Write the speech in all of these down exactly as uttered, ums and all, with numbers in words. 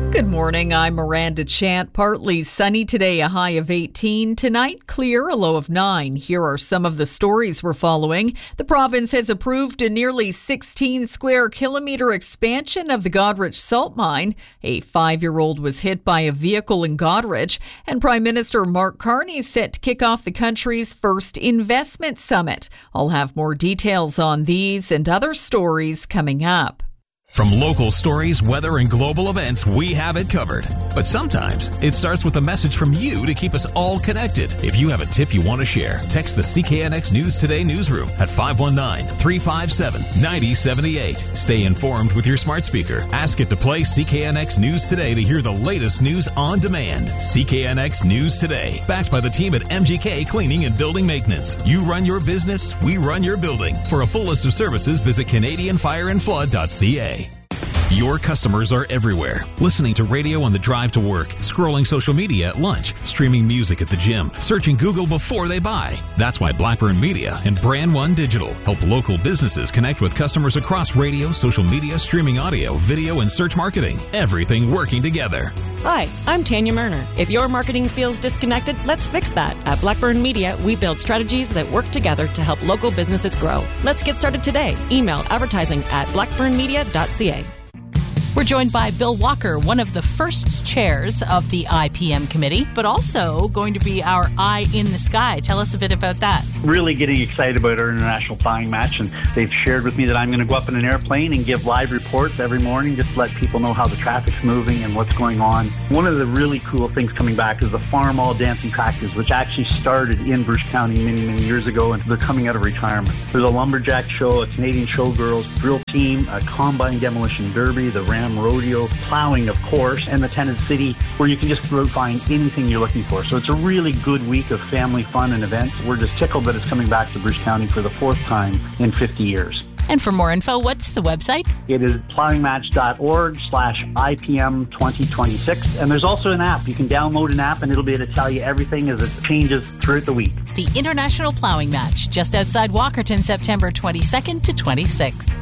Good morning, I'm Miranda Chant. Partly sunny today, a high of eighteen. Tonight, clear, a low of nine. Here are some of the stories we're following. The province has approved a nearly sixteen square kilometre expansion of the Goderich salt mine. A five-year-old was hit by a vehicle in Goderich. And Prime Minister Mark Carney is set to kick off the country's first investment summit. I'll have more details on these and other stories coming up. From local stories, weather, and global events, we have it covered. But sometimes it starts with a message from you to keep us all connected. If you have a tip you want to share, text the C K N X News Today newsroom at five one nine, three five seven, nine zero seven eight. Stay informed with your smart speaker. Ask it to play C K N X News Today to hear the latest news on demand. C K N X News Today, backed by the team at M G K Cleaning and Building Maintenance. You run your business, we run your building. For a full list of services, visit Canadian Fire and Flood dot C A. Your customers are everywhere. Listening to radio on the drive to work, scrolling social media at lunch, streaming music at the gym, searching Google before they buy. That's why Blackburn Media and Brand One Digital help local businesses connect with customers across radio, social media, streaming audio, video, and search marketing. Everything working together. Hi, I'm Tanya Murner. If your marketing feels disconnected, let's fix that. At Blackburn Media, we build strategies that work together to help local businesses grow. Let's get started today. Email advertising at blackburn media dot c a. We're joined by Bill Walker, one of the first chairs of the I P M committee, but also going to be our eye in the sky. Tell us a bit about that. Really getting excited about our international plowing match, and they've shared with me that I'm going to go up in an airplane and give live reports every morning just to let people know how the traffic's moving and what's going on. One of the really cool things coming back is the Farm All Dancing Practice, which actually started in Bruce County many, many years ago, and they're coming out of retirement. There's a lumberjack show, a Canadian Showgirls, drill team, a combine demolition derby, the Ram Rodeo, plowing, of course, and the Tenant City, where you can just find anything you're looking for. So it's a really good week of family fun and events. We're just tickled that it's coming back to Bruce County for the fourth time in fifty years. And for more info, what's the website? It is plowingmatch.org slash IPM 2026. And there's also an app. You can download an app and it'll be able to tell you everything as it changes throughout the week. The International Plowing Match, just outside Walkerton, September twenty-second to twenty-sixth.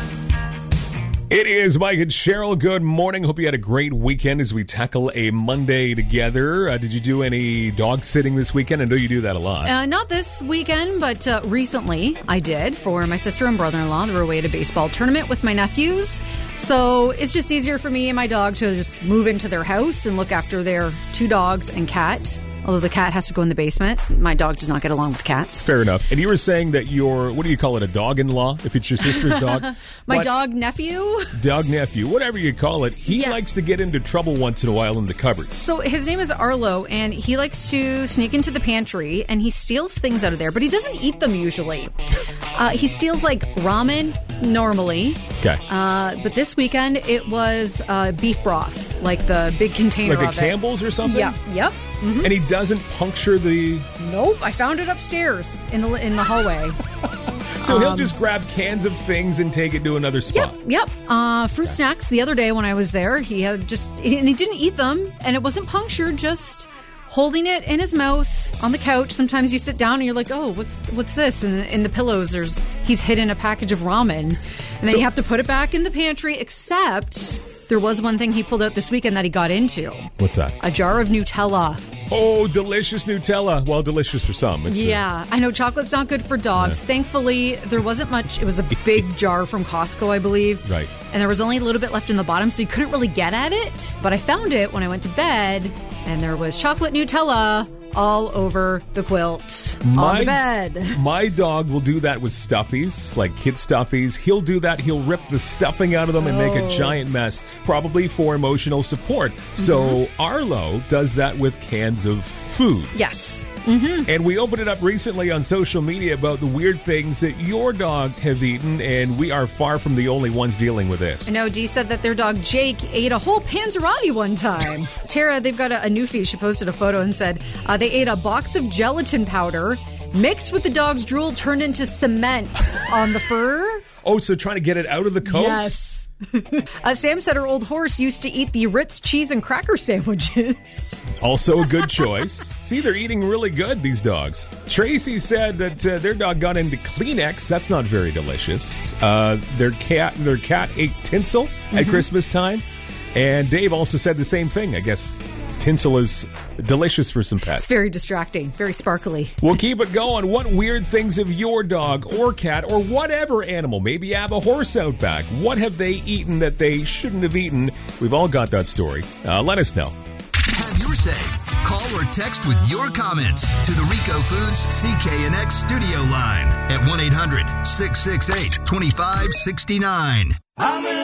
It is Mike and Cheryl. Good morning. Hope you had a great weekend as we tackle a Monday together. Uh, did you do any dog sitting this weekend? I know you do that a lot. Uh, not this weekend, but uh, recently I did for my sister and brother-in-law. They were away at a baseball tournament with my nephews. So it's just easier for me and my dog to just move into their house and look after their two dogs and cat. Although the cat has to go in the basement. My dog does not get along with cats. Fair enough. And you were saying that your, what do you call it, a dog-in-law, if it's your sister's dog? My what? dog nephew? Dog nephew, whatever you call it. He yeah. likes to get into trouble once in a while in the cupboards. So his name is Arlo, and he likes to sneak into the pantry, and he steals things out of there, but he doesn't eat them usually. Uh, he steals, like, ramen normally. Okay. Uh, but this weekend, it was uh, beef broth, like the big container like of a it. Campbell's or something? Yeah. Yep. Mm-hmm. And he doesn't puncture the... Nope. I found it upstairs in the in the hallway. So he'll um, just grab cans of things and take it to another spot. Yep. Yep. Uh, fruit okay. snacks. The other day when I was there, he had just... And he didn't eat them, and it wasn't punctured, just... holding it in his mouth on the couch. Sometimes you sit down and you're like, oh, what's what's this? And in the pillows, there's he's hidden a package of ramen. And then so, you have to put it back in the pantry, except there was one thing he pulled out this weekend that he got into. What's that? A jar of Nutella. Oh, delicious Nutella. Well, delicious for some. It's yeah, a, I know chocolate's not good for dogs. Yeah. Thankfully, there wasn't much. It was a big jar from Costco, I believe. Right. And there was only a little bit left in the bottom, so you couldn't really get at it. But I found it when I went to bed, and there was chocolate Nutella all over the quilt my, on the bed. My dog will do that with stuffies, like kid stuffies. He'll do that. He'll rip the stuffing out of them and oh. make a giant mess, probably for emotional support. Mm-hmm. So Arlo does that with cans of food. Yes. Mm-hmm. And we opened it up recently on social media about the weird things that your dog have eaten, and we are far from the only ones dealing with this. I know Dee said that their dog Jake ate a whole Panzerotti one time. Tara, they've got a, a new feed. She posted a photo and said uh, they ate a box of gelatin powder mixed with the dog's drool turned into cement on the fur. Oh, so trying to get it out of the coat? Yes. uh, Sam said her old horse used to eat the Ritz cheese and cracker sandwiches. Also a good choice. See, they're eating really good, these dogs. Tracy said that uh, their dog got into Kleenex. That's not very delicious. Uh, their cat their cat ate tinsel mm-hmm. at Christmas time. And Dave also said the same thing. I guess tinsel is delicious for some pets. It's very distracting, very sparkly. We'll keep it going. What weird things have your dog or cat or whatever animal, maybe you have a horse out back, what have they eaten that they shouldn't have eaten? We've all got that story. Uh, let us know. Have your say. Call or text with your comments to the Rico Foods C K N X studio line at one eight hundred six six eight two five six nine.